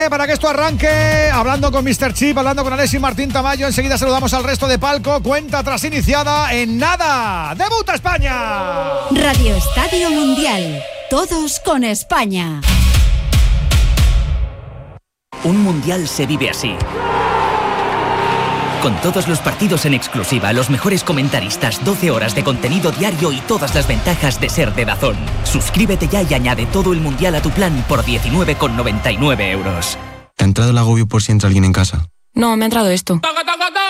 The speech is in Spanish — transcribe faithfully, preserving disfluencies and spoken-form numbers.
Para que esto arranque, hablando con míster Chip, hablando con Alexis Martín Tamayo, enseguida saludamos al resto de palco. Cuenta atrás iniciada en nada. ¡Debuta España! Radio Estadio Mundial. Todos con España. Un mundial se vive así. Con todos los partidos en exclusiva, los mejores comentaristas, doce horas de contenido diario y todas las ventajas de ser de DAZN. Suscríbete ya y añade todo el mundial a tu plan por diecinueve con noventa y nueve euros. ¿Te ha entrado el agobio por si entra alguien en casa? No, me ha entrado esto.